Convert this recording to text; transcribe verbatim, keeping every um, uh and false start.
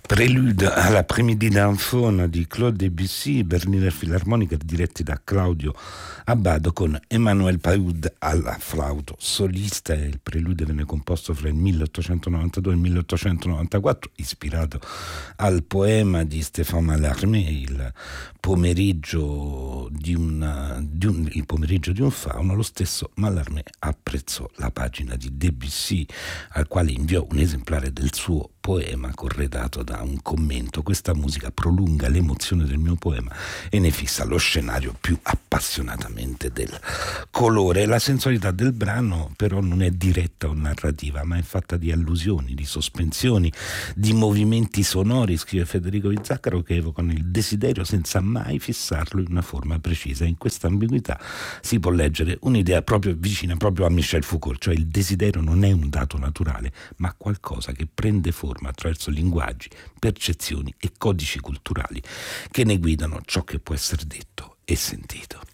Prelude all'après-midi d'Anfona di Claude Debussy, Berliner Philharmoniker, diretti da Claudio Abbado, con Emmanuel Paud alla flauto solista. Il prelude venne composto fra il milleottocentonovantadue e il milleottocentonovantaquattro, ispirato al poema di Stéphane Mallarmé, il pomeriggio di, una, di un, il pomeriggio di un fauno. Lo stesso Mallarmé apprezzò la pagina di Debussy, al quale inviò un esemplare del suo poema corredato da un commento: questa musica prolunga l'emozione del mio poema e ne fissa lo scenario più appassionatamente del colore. La sensualità del brano però non è diretta o narrativa, ma è fatta di allusioni, di sospensioni, di movimenti sonori, scrive Federico Vizzaccaro, che evocano il desiderio senza mai fissarlo in una forma precisa. In questa ambiguità si può leggere un'idea proprio vicina proprio a Michel Foucault, cioè il desiderio non è un dato naturale, ma qualcosa che prende forma attraverso linguaggi, percezioni e codici culturali che ne guidano ciò che può essere detto e sentito.